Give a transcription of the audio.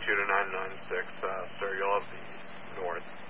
992 to 996, sir. You'll have the north.